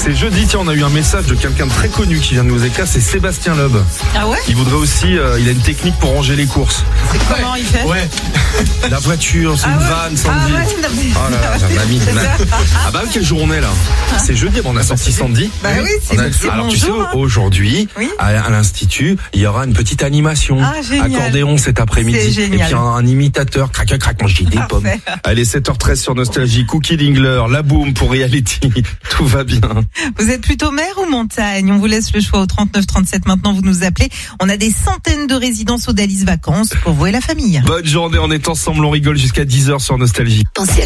C'est jeudi, tiens, on a eu un message de quelqu'un de très connu qui vient de nous écrire, c'est Sébastien Loeb. Ah ouais? Il voudrait aussi, il a une technique pour ranger les courses. C'est comment il fait? Ouais. La voiture, c'est une vanne, Sandy. Oh là là, j'ai un ami. Ah bah quelle journée là. C'est jeudi, on a sorti Sandy. Bah oui, c'est alors bon tu sais, jour, hein. Aujourd'hui, Oui. à l'Institut, il y aura une petite animation. Ah, génial. Accordéon cet après-midi. C'est génial. Et puis un imitateur, crac, mange des pommes. Allez, 7h13 sur Nostalgie, Cookie Dingler, la boom pour Reality. Tout va bien. Vous êtes plutôt mer ou montagne? On vous laisse le choix au 3937. Maintenant, vous nous appelez. On a des centaines de résidences Odalis Vacances pour vous et la famille. Bonne journée, on est ensemble, on rigole jusqu'à 10h sur Nostalgie.